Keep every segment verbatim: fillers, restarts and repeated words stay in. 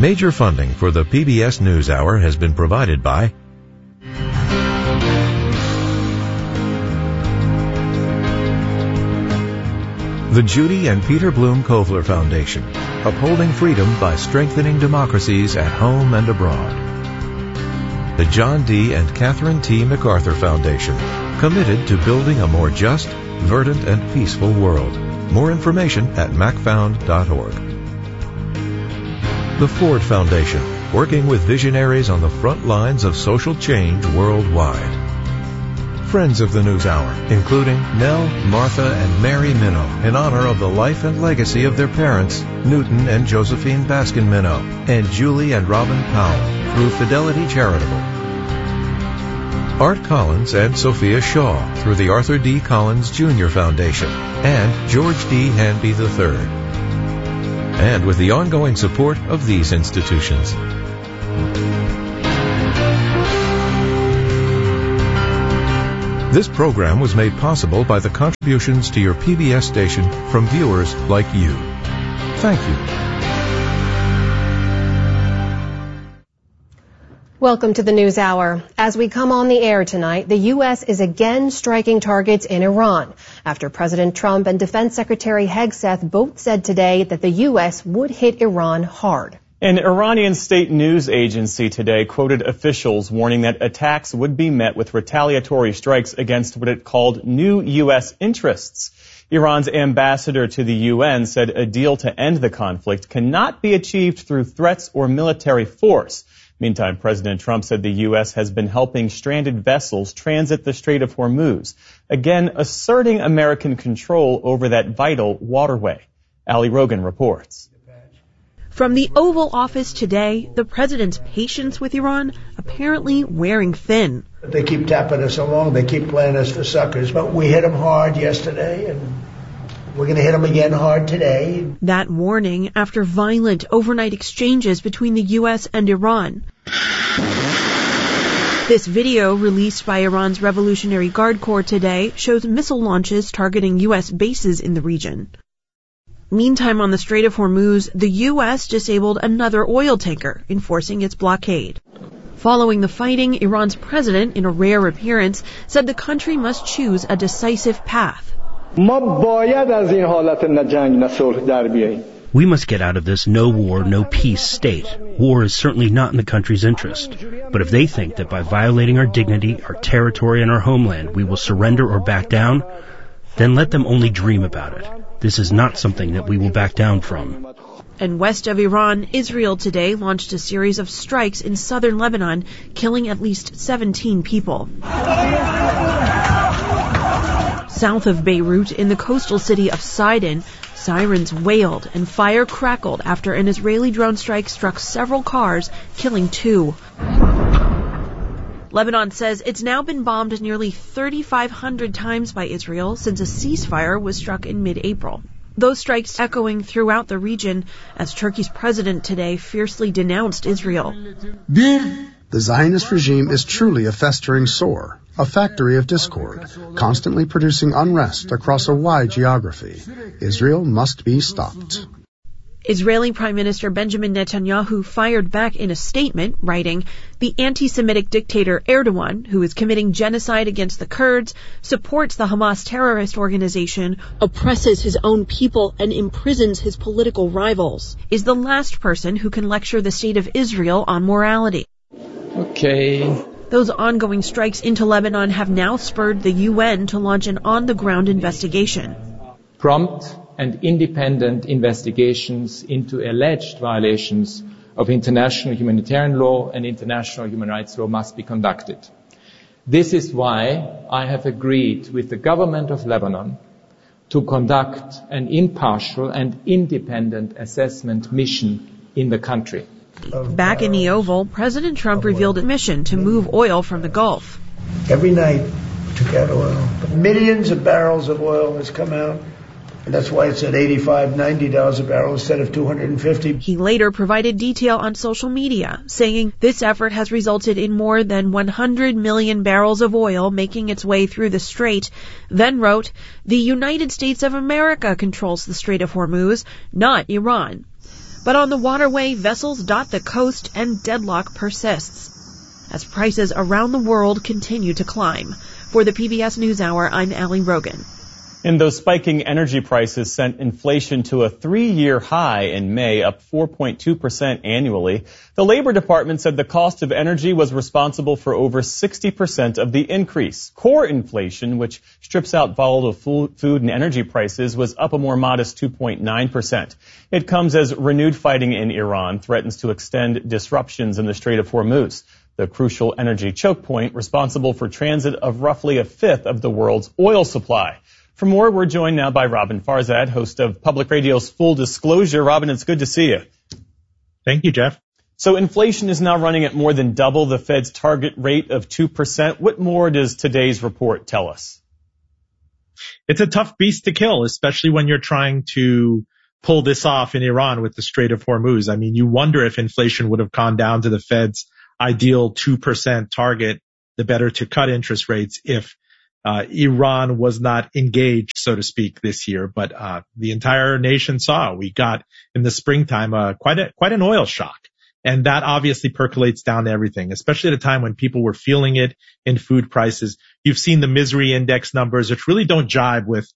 Major funding for the P B S NewsHour has been provided by the Judy and Peter Bloom Kovler Foundation, upholding freedom by strengthening democracies at home and abroad. The John D. and Catherine T. MacArthur Foundation, committed to building a more just, verdant, and peaceful world. More information at mac found dot org. The Ford Foundation, working with visionaries on the front lines of social change worldwide. Friends of the NewsHour, including Nell, Martha, and Mary Minow, in honor of the life and legacy of their parents, Newton and Josephine Baskin Minow, and Julie and Robin Powell, through Fidelity Charitable. Art Collins and Sophia Shaw, through the Arthur D. Collins Junior Foundation, and George D. Hanby the third. And with the ongoing support of these institutions. This program was made possible by the contributions to your P B S station from viewers like you. Thank you. Welcome to the NewsHour. As we come on the air tonight, the U S is again striking targets in Iran after President Trump and Defense Secretary Hegseth both said today that the U S would hit Iran hard. An Iranian state news agency today quoted officials warning that attacks would be met with retaliatory strikes against what it called new U S interests. Iran's ambassador to the U N said a deal to end the conflict cannot be achieved through threats or military force. Meantime, President Trump said the U S has been helping stranded vessels transit the Strait of Hormuz, again asserting American control over that vital waterway. Ali Rogan reports. From the Oval Office today, the president's patience with Iran apparently wearing thin. They keep tapping us along. They keep playing us for suckers. But we hit them hard yesterday, and we're going to hit them again hard today. That warning after violent overnight exchanges between the U S and Iran. This video, released by Iran's Revolutionary Guard Corps today, shows missile launches targeting U S bases in the region. Meantime, on the Strait of Hormuz, the U S disabled another oil tanker, enforcing its blockade. Following the fighting, Iran's president, in a rare appearance, said the country must choose a decisive path. We must get out of this no war, no peace state. War is certainly not in the country's interest. But if they think that by violating our dignity, our territory, and our homeland, we will surrender or back down, then let them only dream about it. This is not something that we will back down from. And west of Iran, Israel today launched a series of strikes in southern Lebanon, killing at least seventeen people. South of Beirut, in the coastal city of Sidon, sirens wailed and fire crackled after an Israeli drone strike struck several cars, killing two. Lebanon says it's now been bombed nearly thirty-five hundred times by Israel since a ceasefire was struck in mid-April. Those strikes echoing throughout the region as Turkey's president today fiercely denounced Israel. The Zionist regime is truly a festering sore, a factory of discord, constantly producing unrest across a wide geography. Israel must be stopped. Israeli Prime Minister Benjamin Netanyahu fired back in a statement, writing, "The anti-Semitic dictator Erdogan, who is committing genocide against the Kurds, supports the Hamas terrorist organization, oppresses his own people, and imprisons his political rivals, is the last person who can lecture the state of Israel on morality." Okay. Those ongoing strikes into Lebanon have now spurred the U N to launch an on-the-ground investigation. Prompt and independent investigations into alleged violations of international humanitarian law and international human rights law must be conducted. This is why I have agreed with the government of Lebanon to conduct an impartial and independent assessment mission in the country. Back in the Oval, President Trump revealed a mission to move oil from the Gulf. Every night we took out oil. Millions of barrels of oil has come out. And that's why it's at eighty-five, ninety dollars a barrel instead of two hundred fifty. He later provided detail on social media, saying this effort has resulted in more than one hundred million barrels of oil making its way through the strait. Then wrote, "The United States of America controls the Strait of Hormuz, not Iran." But on the waterway, vessels dot the coast and deadlock persists as prices around the world continue to climb. For the P B S NewsHour, I'm Allie Rogan. And those spiking energy prices sent inflation to a three-year high in May, up four point two percent annually. The Labor Department said the cost of energy was responsible for over sixty percent of the increase. Core inflation, which strips out volatile food and energy prices, was up a more modest two point nine percent. It comes as renewed fighting in Iran threatens to extend disruptions in the Strait of Hormuz, the crucial energy choke point responsible for transit of roughly a fifth of the world's oil supply. For more, we're joined now by Robin Farzad, host of Public Radio's Full Disclosure. Robin, it's good to see you. Thank you, Jeff. So inflation is now running at more than double the Fed's target rate of two percent. What more does today's report tell us? It's a tough beast to kill, especially when you're trying to pull this off in Iran with the Strait of Hormuz. I mean, you wonder if inflation would have gone down to the Fed's ideal two percent target, the better to cut interest rates if Uh, Iran was not engaged, so to speak, this year, but uh, the entire nation saw. We got in the springtime uh, quite a quite an oil shock, and that obviously percolates down to everything, especially at a time when people were feeling it in food prices. You've seen the misery index numbers, which really don't jibe with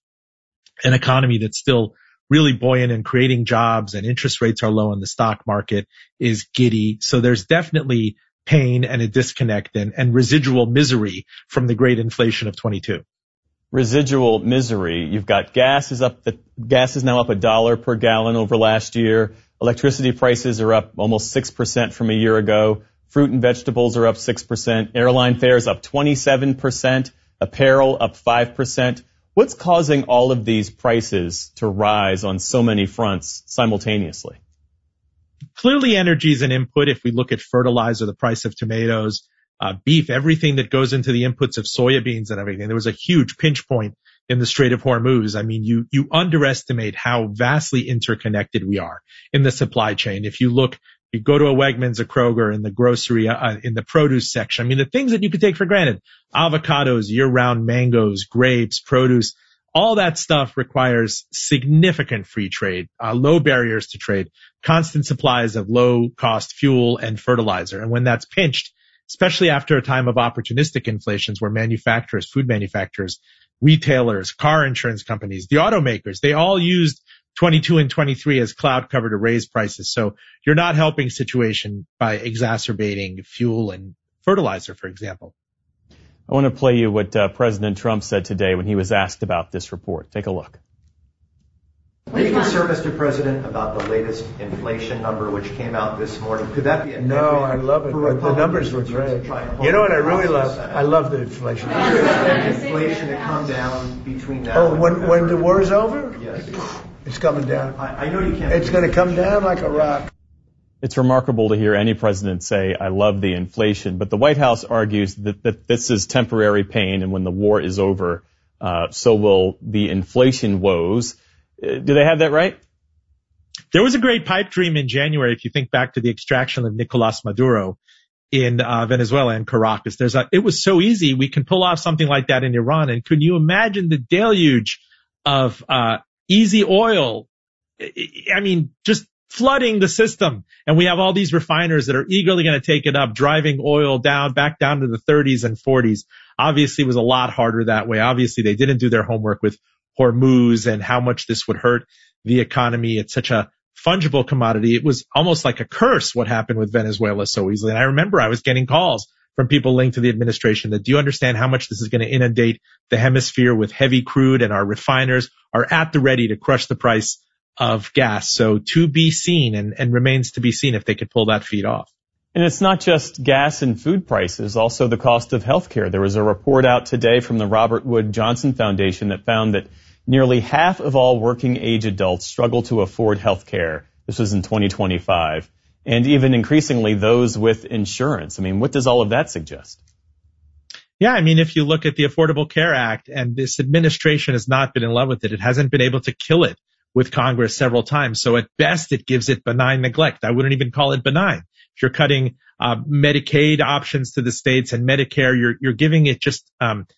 an economy that's still really buoyant and creating jobs, and interest rates are low, and the stock market is giddy. So there's definitely pain and a disconnect and, and residual misery from the great inflation of twenty-two. Residual misery. You've got gas is up. The gas is now up a dollar per gallon over last year. Electricity prices are up almost six percent from a year ago. Fruit and vegetables are up six percent. Airline fares up twenty-seven percent. Apparel up five percent. What's causing all of these prices to rise on so many fronts simultaneously? Clearly, energy is an input. If we look at fertilizer, the price of tomatoes, uh, beef, everything that goes into the inputs of soybeans and everything, there was a huge pinch point in the Strait of Hormuz. I mean, you, you underestimate how vastly interconnected we are in the supply chain. If you look, you go to a Wegmans, a Kroger, in the grocery, uh, in the produce section, I mean, the things that you could take for granted, avocados, year-round mangoes, grapes, produce, all that stuff requires significant free trade, uh, low barriers to trade, constant supplies of low-cost fuel and fertilizer. And when that's pinched, especially after a time of opportunistic inflations where manufacturers, food manufacturers, retailers, car insurance companies, the automakers, they all used twenty-two and twenty-three as cloud cover to raise prices. So you're not helping situation by exacerbating fuel and fertilizer, for example. I want to play you what uh, President Trump said today when he was asked about this report. Take a look. Are you concerned, Mister President, about the latest inflation number which came out this morning? Could that be a No, I love it. The numbers were great. You know what I really love? I love the inflation. Do you expect inflation to come down between now Oh, and when when the war is over? Yes. It's coming down. I, I know you can't. It's going to come down like a rock. It's remarkable to hear any president say, I love the inflation, but the White House argues that, that this is temporary pain, and when the war is over, uh, so will the inflation woes. Uh, do they have that right? There was a great pipe dream in January, if you think back to the extraction of Nicolas Maduro in uh, Venezuela and Caracas. There's a, it was so easy, we can pull off something like that in Iran. And could you imagine the deluge of uh, easy oil? I mean, just flooding the system. And we have all these refiners that are eagerly going to take it up, driving oil down, back down to the thirties and forties. Obviously, it was a lot harder that way. Obviously, they didn't do their homework with Hormuz and how much this would hurt the economy. It's such a fungible commodity. It was almost like a curse what happened with Venezuela so easily. And I remember I was getting calls from people linked to the administration that, do you understand how much this is going to inundate the hemisphere with heavy crude, and our refiners are at the ready to crush the price of gas. So to be seen, and, and remains to be seen if they could pull that feat off. And it's not just gas and food prices, also the cost of health care. There was a report out today from the Robert Wood Johnson Foundation that found that nearly half of all working age adults struggle to afford health care. This was in twenty twenty-five. And even increasingly those with insurance. I mean, what does all of that suggest? Yeah, I mean, if you look at the Affordable Care Act, and this administration has not been in love with it, it hasn't been able to kill it with Congress several times. So at best, it gives it benign neglect. I wouldn't even call it benign. If you're cutting uh, Medicaid options to the states and Medicare, you're you're giving it just um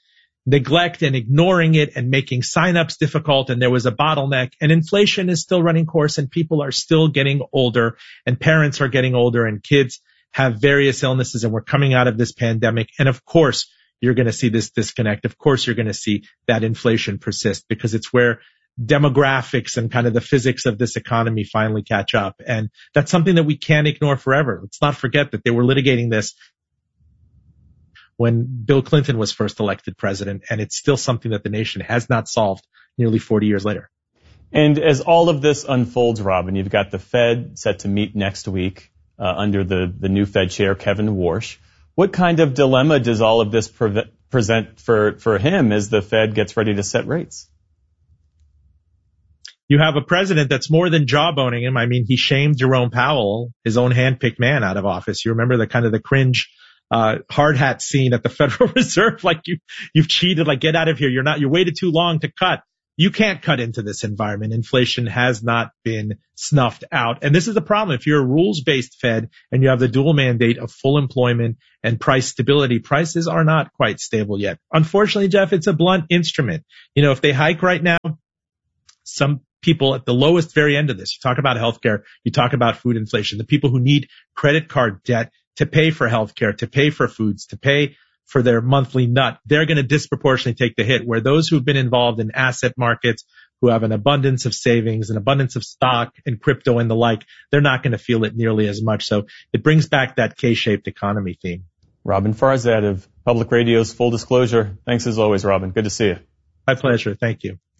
neglect and ignoring it and making signups difficult, and there was a bottleneck, and inflation is still running course, and people are still getting older, and parents are getting older, and kids have various illnesses, and we're coming out of this pandemic. And of course, you're going to see this disconnect. Of course, you're going to see that inflation persist, because it's where demographics and kind of the physics of this economy finally catch up. And that's something that we can't ignore forever. Let's not forget that they were litigating this when Bill Clinton was first elected president, and it's still something that the nation has not solved nearly forty years later. And as all of this unfolds, Robin, you've got the Fed set to meet next week uh, under the, the new Fed chair, Kevin Warsh. What kind of dilemma does all of this pre- present for, for him as the Fed gets ready to set rates? You have a president that's more than jawboning him. I mean, he shamed Jerome Powell, his own handpicked man, out of office. You remember the kind of the cringe uh hard hat scene at the Federal Reserve, like you you've cheated, like get out of here. You're not, you waited too long to cut. You can't cut into this environment. Inflation has not been snuffed out. And this is the problem. If you're a rules-based Fed and you have the dual mandate of full employment and price stability, prices are not quite stable yet. Unfortunately, Jeff, it's a blunt instrument. You know, if they hike right now, some people at the lowest very end of this, you talk about healthcare, you talk about food inflation, the people who need credit card debt to pay for healthcare, to pay for foods, to pay for their monthly nut, they're going to disproportionately take the hit, where those who've been involved in asset markets, who have an abundance of savings, an abundance of stock and crypto and the like, they're not going to feel it nearly as much. So it brings back that K-shaped economy theme. Robin Farzad of Public Radio's Full Disclosure. Thanks as always, Robin. Good to see you. My pleasure. Thank you.